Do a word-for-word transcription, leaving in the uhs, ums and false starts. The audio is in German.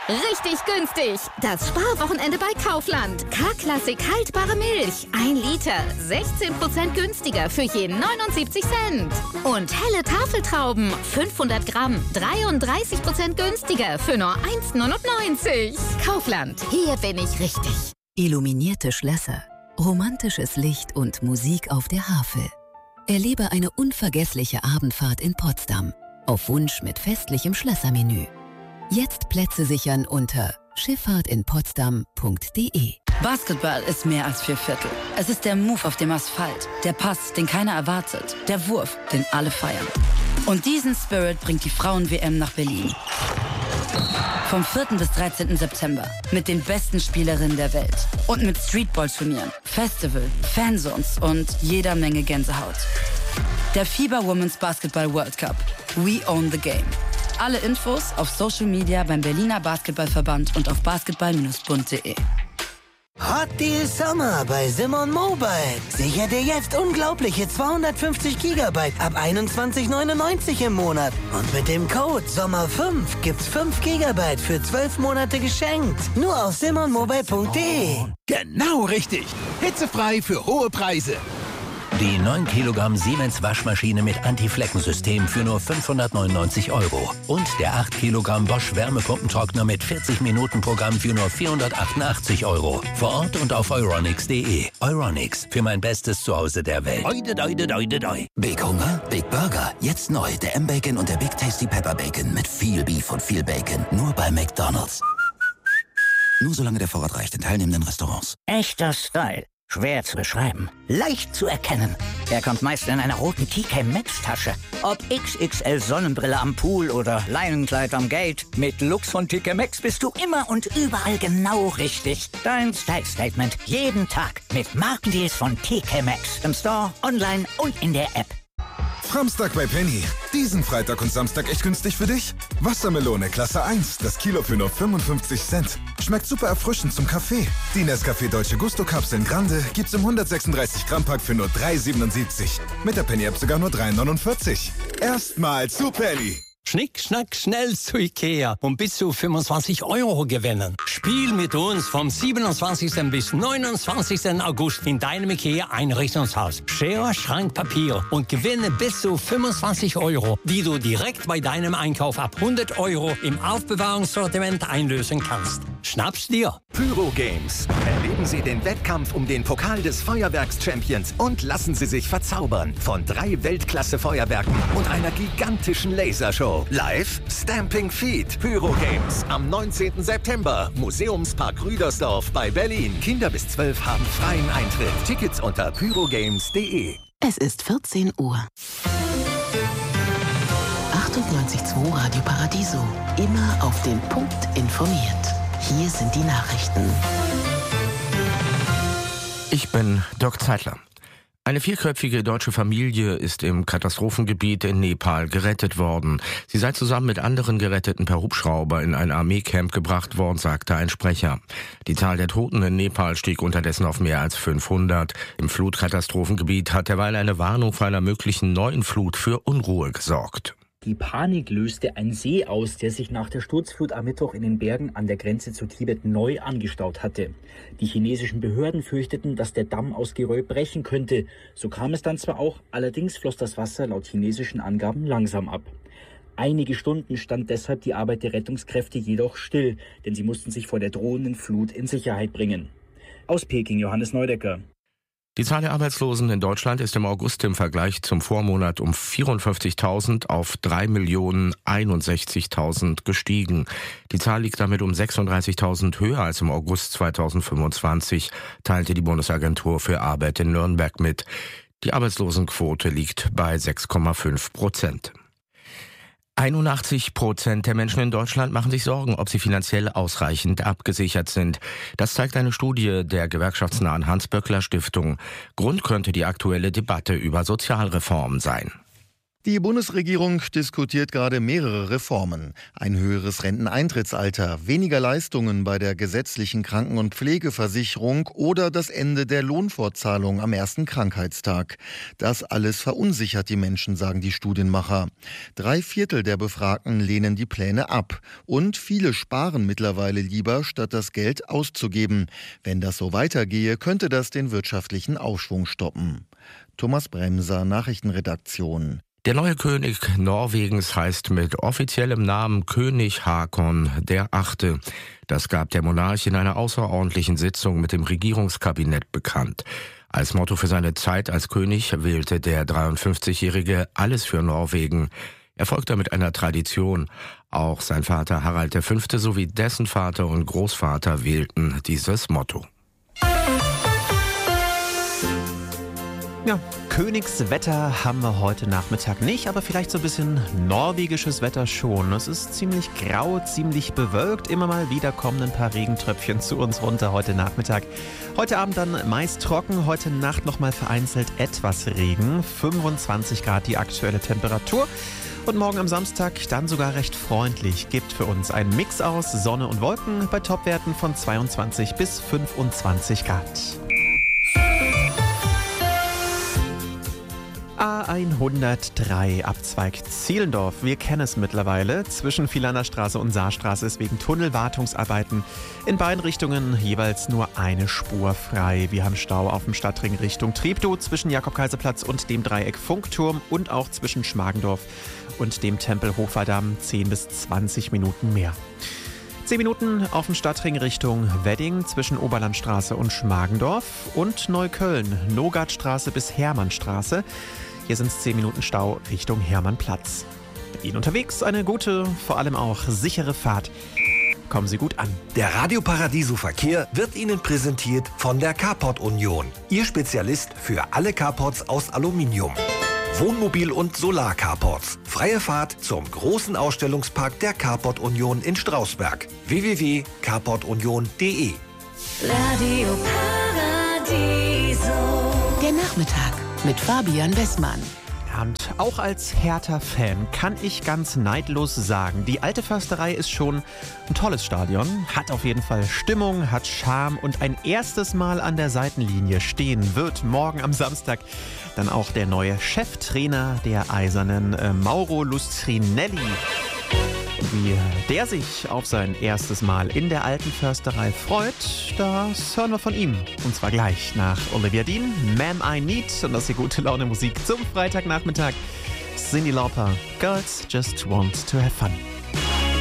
Richtig günstig. Das Sparwochenende bei Kaufland. K-Klassik haltbare Milch. ein Liter. sechzehn Prozent günstiger für je neunundsiebzig Cent. Und helle Tafeltrauben. fünfhundert Gramm. dreiunddreißig Prozent günstiger für nur eins neunundneunzig. Kaufland. Hier bin ich richtig. Illuminierte Schlösser. Romantisches Licht und Musik auf der Havel. Erlebe eine unvergessliche Abendfahrt in Potsdam. Auf Wunsch mit festlichem Schlössermenü. Jetzt Plätze sichern unter schifffahrt in potsdam punkt de. Basketball ist mehr als vier Viertel. Es ist der Move auf dem Asphalt, der Pass, den keiner erwartet, der Wurf, den alle feiern. Und diesen Spirit bringt die Frauen-W M nach Berlin. Vom vierten bis dreizehnten September mit den besten Spielerinnen der Welt. Und mit Streetball-Turnieren, Festival, Fanzones und jeder Menge Gänsehaut. Der FIBA Women's Basketball World Cup. We own the game. Alle Infos auf Social Media beim Berliner Basketballverband und auf basketball Bindestrich bund punkt de. Hot Deal Summer bei Simon Mobile. Sicher dir jetzt unglaubliche zweihundertfünfzig Gigabyte ab einundzwanzig neunundneunzig im Monat. Und mit dem Code Sommer fünf gibt's fünf Gigabyte für zwölf Monate geschenkt. Nur auf simon mobile punkt de. Genau richtig. Hitzefrei für hohe Preise. Die neun Kilogramm Siemens Waschmaschine mit Anti-Flecken-System für nur fünfhundertneunundneunzig Euro. Und der acht Kilogramm Bosch Wärmepumpentrockner mit vierzig Minuten Programm für nur vierhundertachtundachtzig Euro. Vor Ort und auf euronics punkt de. Euronics, für mein bestes Zuhause der Welt. Oide, doide, doide, doi. Big Hunger? Big Burger. Jetzt neu. Der M-Bacon und der Big Tasty Pepper Bacon mit viel Beef und viel Bacon. Nur bei McDonald's. Nur solange der Vorrat reicht in teilnehmenden Restaurants. Echter Style. Schwer zu beschreiben, leicht zu erkennen. Er kommt meist in einer roten T K Maxx Tasche. Ob X X L Sonnenbrille am Pool oder Leinenkleid am Gate. Mit Lux von T K Maxx bist du immer und überall genau richtig. Dein Style-Statement jeden Tag mit Markendeals von T K Maxx. Im Store, online und in der App. Samstag bei Penny. Diesen Freitag und Samstag echt günstig für dich? Wassermelone Klasse eins, das Kilo für nur fünfundfünfzig Cent. Schmeckt super erfrischend zum Kaffee. Die Nescafé Dolce Gusto Kapseln Grande gibt's im hundertsechsunddreißig Gramm Pack für nur drei siebenundsiebzig. Mit der Penny App sogar nur drei neunundvierzig. Erstmal zu Penny. Schnick, schnack, schnell zu Ikea und bis zu fünfundzwanzig Euro gewinnen. Spiel mit uns vom siebenundzwanzigsten bis neunundzwanzigsten August in deinem Ikea-Einrichtungshaus. Schere, Schrank, Papier und gewinne bis zu fünfundzwanzig Euro, die du direkt bei deinem Einkauf ab hundert Euro im Aufbewahrungssortiment einlösen kannst. Schnapp's dir! Pyro Games. Erleben Sie den Wettkampf um den Pokal des Feuerwerks-Champions und lassen Sie sich verzaubern von drei Weltklasse-Feuerwerken und einer gigantischen Lasershow. Live Stamping Feet. Pyro Games am neunzehnten September. Museumspark Rüdersdorf bei Berlin. Kinder bis zwölf haben freien Eintritt. Tickets unter pyrogames punkt de. Es ist vierzehn Uhr. achtundneunzig Komma zwei Radio Paradiso. Immer auf den Punkt informiert. Hier sind die Nachrichten. Ich bin Dirk Zeitler. Eine vierköpfige deutsche Familie ist im Katastrophengebiet in Nepal gerettet worden. Sie sei zusammen mit anderen Geretteten per Hubschrauber in ein Armeecamp gebracht worden, sagte ein Sprecher. Die Zahl der Toten in Nepal stieg unterdessen auf mehr als fünfhundert. Im Flutkatastrophengebiet hat derweil eine Warnung vor einer möglichen neuen Flut für Unruhe gesorgt. Die Panik löste ein See aus, der sich nach der Sturzflut am Mittwoch in den Bergen an der Grenze zu Tibet neu angestaut hatte. Die chinesischen Behörden fürchteten, dass der Damm aus Geröll brechen könnte. So kam es dann zwar auch, allerdings floss das Wasser laut chinesischen Angaben langsam ab. Einige Stunden stand deshalb die Arbeit der Rettungskräfte jedoch still, denn sie mussten sich vor der drohenden Flut in Sicherheit bringen. Aus Peking, Johannes Neudecker. Die Zahl der Arbeitslosen in Deutschland ist im August im Vergleich zum Vormonat um vierundfünfzigtausend auf drei Millionen einundsechzigtausend gestiegen. Die Zahl liegt damit um sechsunddreißigtausend höher als im August zweitausendfünfundzwanzig, teilte die Bundesagentur für Arbeit in Nürnberg mit. Die Arbeitslosenquote liegt bei sechs Komma fünf Prozent. einundachtzig Prozent der Menschen in Deutschland machen sich Sorgen, ob sie finanziell ausreichend abgesichert sind. Das zeigt eine Studie der gewerkschaftsnahen Hans-Böckler-Stiftung. Grund könnte die aktuelle Debatte über Sozialreformen sein. Die Bundesregierung diskutiert gerade mehrere Reformen. Ein höheres Renteneintrittsalter, weniger Leistungen bei der gesetzlichen Kranken- und Pflegeversicherung oder das Ende der Lohnfortzahlung am ersten Krankheitstag. Das alles verunsichert die Menschen, sagen die Studienmacher. Drei Viertel der Befragten lehnen die Pläne ab. Und viele sparen mittlerweile lieber, statt das Geld auszugeben. Wenn das so weitergehe, könnte das den wirtschaftlichen Aufschwung stoppen. Thomas Bremser, Nachrichtenredaktion. Der neue König Norwegens heißt mit offiziellem Namen König Haakon der Achte. Das gab der Monarch in einer außerordentlichen Sitzung mit dem Regierungskabinett bekannt. Als Motto für seine Zeit als König wählte der dreiundfünfzigjährige Alles für Norwegen. Er folgt damit einer Tradition. Auch sein Vater Harald der Fünfte sowie dessen Vater und Großvater wählten dieses Motto. Ja, Königswetter haben wir heute Nachmittag nicht, aber vielleicht so ein bisschen norwegisches Wetter schon. Es ist ziemlich grau, ziemlich bewölkt. Immer mal wieder kommen ein paar Regentröpfchen zu uns runter heute Nachmittag. Heute Abend dann meist trocken, heute Nacht nochmal vereinzelt etwas Regen. fünfundzwanzig Grad die aktuelle Temperatur. Und morgen am Samstag dann sogar recht freundlich. Gibt für uns einen Mix aus Sonne und Wolken bei Topwerten von zweiundzwanzig bis fünfundzwanzig Grad. A hundertdrei Abzweig Zehlendorf. Wir kennen es mittlerweile. Zwischen Vielaner Straße und Saarstraße ist wegen Tunnelwartungsarbeiten in beiden Richtungen jeweils nur eine Spur frei. Wir haben Stau auf dem Stadtring Richtung Treptow zwischen Jakob-Kaiser-Platz und dem Dreieck Funkturm und auch zwischen Schmargendorf und dem Tempelhofer-Damm zehn bis zwanzig Minuten mehr. zehn Minuten auf dem Stadtring Richtung Wedding zwischen Oberlandstraße und Schmargendorf und Neukölln, Nogatstraße bis Hermannstraße. Hier sind es zehn Minuten Stau Richtung Hermannplatz. Mit Ihnen unterwegs eine gute, vor allem auch sichere Fahrt. Kommen Sie gut an. Der Radio Paradiso Verkehr wird Ihnen präsentiert von der Carport Union. Ihr Spezialist für alle Carports aus Aluminium. Wohnmobil- und Solar-Carports. Freie Fahrt zum großen Ausstellungspark der Carport Union in Strausberg. w w w punkt carport union punkt d e. Radio Paradiso. Der Nachmittag mit Fabian Westmann. Und auch als Hertha-Fan kann ich ganz neidlos sagen, die Alte Försterei ist schon ein tolles Stadion, hat auf jeden Fall Stimmung, hat Charme und ein erstes Mal an der Seitenlinie stehen wird morgen am Samstag dann auch der neue Cheftrainer der Eisernen, äh, Mauro Lustrinelli. Wie der sich auf sein erstes Mal in der Alten Försterei freut, das hören wir von ihm. Und zwar gleich nach Olivia Dean, Ma'am I Need. Und das ist die gute Laune Musik zum Freitagnachmittag. Cyndi Lauper, Girls Just Want to Have Fun.